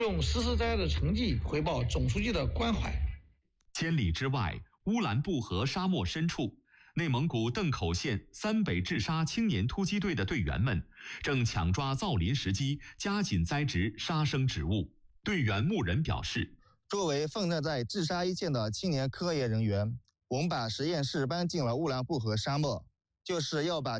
用实实在在的成绩回报总书记的关怀。 千里之外，乌兰布和沙漠深处，内蒙古邓口县三北治沙青年突击队的队员们正抢抓造林时机，加紧栽植沙生植物。队员牧人表示， 作为奋战在治沙一线的青年科研人员，我们把实验室搬进了乌兰布和沙漠，就是要把